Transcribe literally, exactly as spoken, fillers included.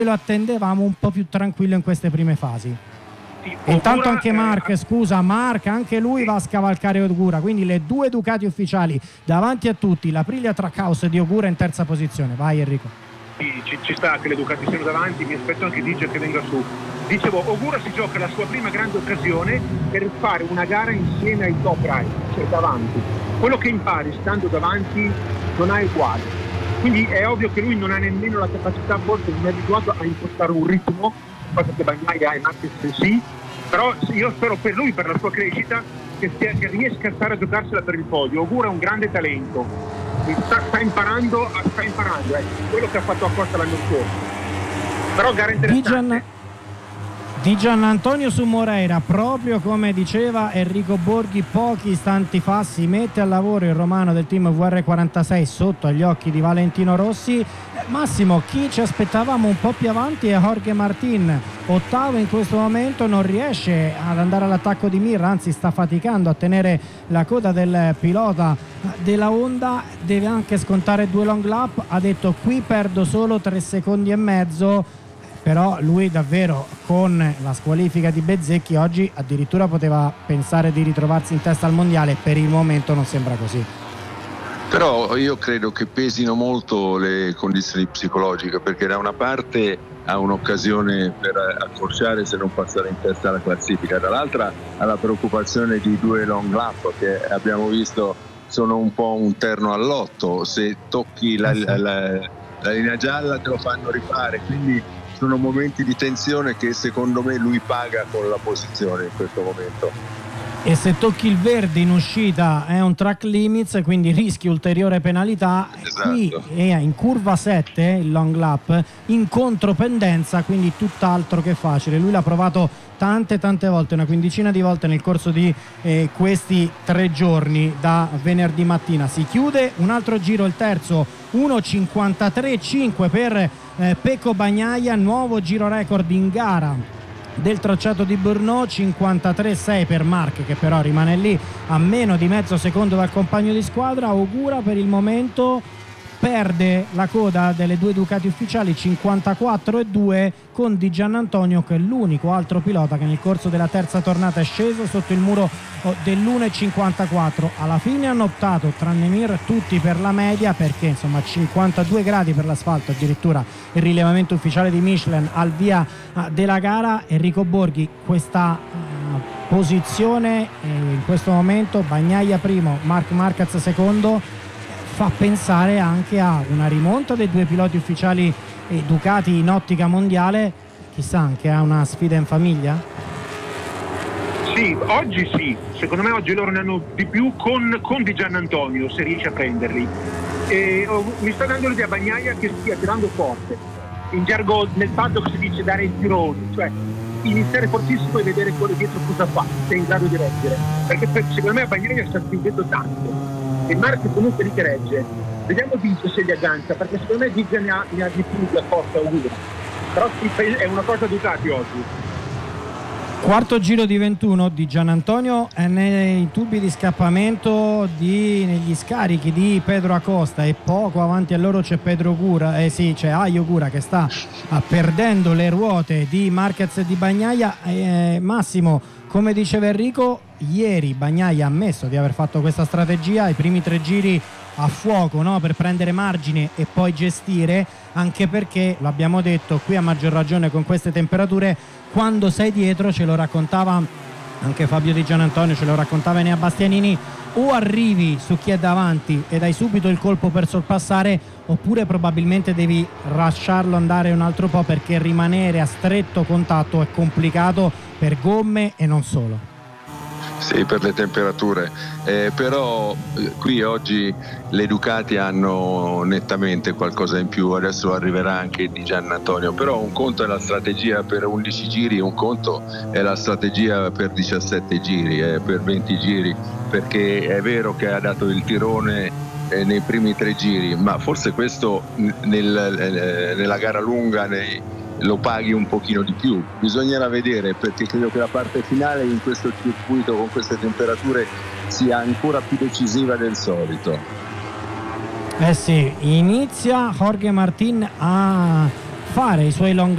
lo attendevamo un po' più tranquillo in queste prime fasi. Sì, Intanto Ogura, anche Marc, eh, scusa, Marc, anche lui va a scavalcare Ogura, quindi le due Ducati ufficiali davanti a tutti, l'Aprilia Trackhouse di Ogura in terza posizione. Vai Enrico. Sì, ci, ci sta che le Ducati siano davanti, mi aspetto anche Digia che venga su. Dicevo, Ogura si gioca la sua prima grande occasione per fare una gara insieme ai top rider, cioè davanti. Quello che impari stando davanti non ha uguale. Quindi è ovvio che lui non ha nemmeno la capacità, forse non è abituato a impostare un ritmo, cosa che Bagnaia e Marquez sì, però io spero per lui, per la sua crescita, che, stia, che riesca a stare a giocarsela per il podio. Ogura è un grande talento, sta, sta imparando, sta imparando, eh, quello che ha fatto a Costa l'anno scorso. Però gara interessante. Dijan, di Giannantonio su Moreira, proprio come diceva Enrico Borghi pochi istanti fa, si mette al lavoro il romano del team V R quarantasei sotto agli occhi di Valentino Rossi. Massimo, chi ci aspettavamo un po' più avanti è Jorge Martin, ottavo in questo momento, non riesce ad andare all'attacco di Mir, anzi sta faticando a tenere la coda del pilota della Honda, deve anche scontare due long lap, ha detto qui perdo solo tre secondi e mezzo. Però lui davvero con la squalifica di Bezzecchi oggi addirittura poteva pensare di ritrovarsi in testa al mondiale, per il momento non sembra così. Però io credo che pesino molto le condizioni psicologiche, perché da una parte ha un'occasione per accorciare se non passare in testa alla classifica, dall'altra ha la preoccupazione di due long lap che abbiamo visto sono un po' un terno al lotto, se tocchi la, la, la, la linea gialla te lo fanno rifare, quindi sono momenti di tensione che secondo me lui paga con la posizione in questo momento. E se tocchi il verde in uscita è un track limits, quindi rischi ulteriore penalità. Esatto. Qui è in curva sette il long lap in contropendenza, quindi tutt'altro che facile. Lui l'ha provato tante tante volte, una quindicina di volte nel corso di eh, questi tre giorni da venerdì mattina. Si chiude un altro giro, il terzo, uno cinquantatré cinque per eh, Pecco Bagnaia, nuovo giro record in gara del tracciato di Brno, cinquantatré sei per Marc, che però rimane lì a meno di mezzo secondo dal compagno di squadra. Ogura per il momento perde la coda delle due Ducati ufficiali, cinquantaquattro e due, con Di Giannantonio che è l'unico altro pilota che nel corso della terza tornata è sceso sotto il muro dell'uno cinquantaquattro. Alla fine hanno optato, tranne Mir, tutti per la media, perché insomma cinquantadue gradi per l'asfalto, addirittura il rilevamento ufficiale di Michelin al via della gara. Enrico Borghi, questa uh, posizione eh, in questo momento, Bagnaia primo, Marc Marquez secondo, fa pensare anche a una rimonta dei due piloti ufficiali eh, Ducati in ottica mondiale, chissà anche a una sfida in famiglia? Sì, oggi sì, secondo me oggi loro ne hanno di più con, con Di Giannantonio, se riesce a prenderli. E, oh, mi sta dando l'idea Bagnaia che stia tirando forte, in gergo nel paddock si dice dare il tirone, cioè iniziare fortissimo e vedere quello dietro cosa fa, se è in grado di reggere, perché per, secondo me Bagnaia sta spingendo tanto e Marco comunque lì che regge. Vediamo Digia se li aggancia, perché secondo me Digia ne ha, ne ha di più la forza Ogura, però è una cosa Ducati oggi. Quarto giro di ventuno, Di Giannantonio è nei tubi di scappamento, di, negli scarichi di Pedro Acosta, e poco avanti a loro c'è Pedro Ogura, eh sì, c'è Aio Ogura che sta ah, perdendo le ruote di Marquez e di Bagnaia. eh, Massimo, come diceva Enrico, ieri Bagnaia ha ammesso di aver fatto questa strategia, i primi tre giri a fuoco, no? Per prendere margine e poi gestire, anche perché, lo abbiamo detto qui a maggior ragione con queste temperature, quando sei dietro, ce lo raccontava anche Fabio Di Giannantonio, ce lo raccontava Enea Bastianini, o arrivi su chi è davanti e dai subito il colpo per sorpassare, oppure probabilmente devi lasciarlo andare un altro po', perché rimanere a stretto contatto è complicato per gomme e non solo. Sì, per le temperature, eh, però eh, qui oggi le Ducati hanno nettamente qualcosa in più, adesso arriverà anche Di Giannantonio, però un conto è la strategia per undici giri, un conto è la strategia per diciassette giri, eh, per venti giri, perché è vero che ha dato il tirone eh, nei primi tre giri, ma forse questo nel, eh, nella gara lunga nei lo paghi un pochino di più, bisognerà vedere, perché credo che la parte finale in questo circuito con queste temperature sia ancora più decisiva del solito. Eh sì, inizia Jorge Martin a fare i suoi long